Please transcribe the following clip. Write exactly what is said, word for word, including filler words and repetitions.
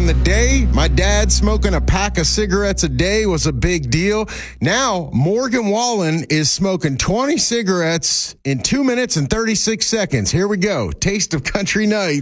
the day, my dad smoking a pack of cigarettes a day was a big deal. Now, Morgan Wallen is smoking twenty cigarettes in two minutes and thirty-six seconds. Here we go. Taste of Country Night.